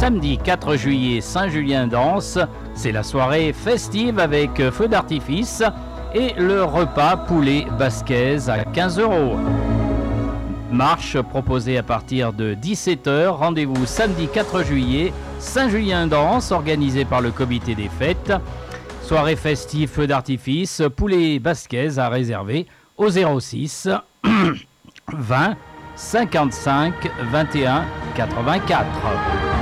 samedi 4 juillet, Saint-Julien danse. C'est la soirée festive avec feu d'artifice et le repas poulet basquaise à 15 €. Marche proposée à partir de 17h. Rendez-vous samedi 4 juillet, Saint-Julien danse, organisé par le comité des fêtes. Soirée festive, feu d'artifice, poulet basquaise à réserver au 06 20 55 21 84.